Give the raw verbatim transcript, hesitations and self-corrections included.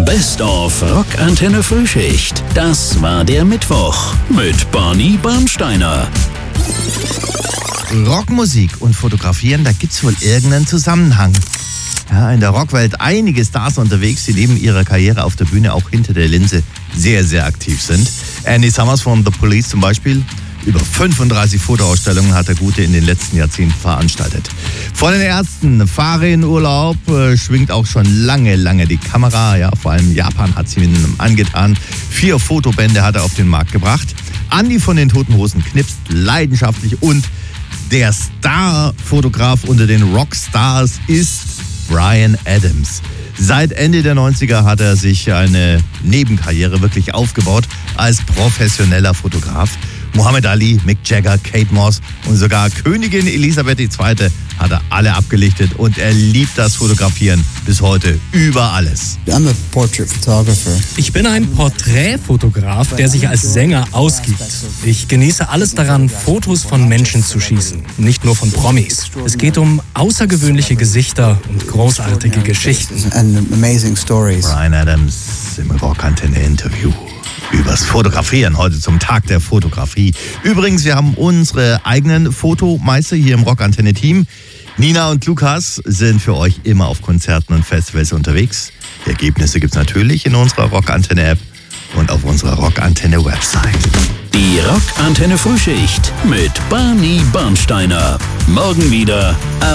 Best of Rockantenne Frühschicht. Das war der Mittwoch mit Barney Bernsteiner. Rockmusik und Fotografieren, da gibt's wohl irgendeinen Zusammenhang. Ja, in der Rockwelt einige Stars unterwegs, die neben ihrer Karriere auf der Bühne auch hinter der Linse sehr, sehr aktiv sind. Andy Summers von The Police zum Beispiel. Über fünfunddreißig Fotoausstellungen hat der Gute in den letzten Jahrzehnten veranstaltet. Vor den Ärzten, Fahre in Urlaub, äh, schwingt auch schon lange, lange die Kamera. Ja, vor allem Japan hat sie ihm angetan. Vier Fotobände hat er auf den Markt gebracht. Andy von den Toten Hosen knipst leidenschaftlich und der Star-Fotograf unter den Rockstars ist Bryan Adams. Seit Ende der neunziger hat er sich eine Nebenkarriere wirklich aufgebaut als professioneller Fotograf. Muhammad Ali, Mick Jagger, Kate Moss und sogar Königin Elisabeth die Zweite hat er alle abgelichtet und er liebt das Fotografieren bis heute über alles. I'm a portrait photographer. Ich bin ein Porträtfotograf, der sich als Sänger ausgibt. Ich genieße alles daran, Fotos von Menschen zu schießen, nicht nur von Promis. Es geht um außergewöhnliche Gesichter und großartige Geschichten. And amazing stories. Bryan Adams im Rockantenne-Interview übers Fotografieren, heute zum Tag der Fotografie. Übrigens, wir haben unsere eigenen Fotomeister hier im Rockantenne-Team. Nina und Lukas sind für euch immer auf Konzerten und Festivals unterwegs. Die Ergebnisse gibt's natürlich in unserer Rockantenne-App und auf unserer Rockantenne-Website. Die Rockantenne Frühschicht mit Barney Bernsteiner. Morgen wieder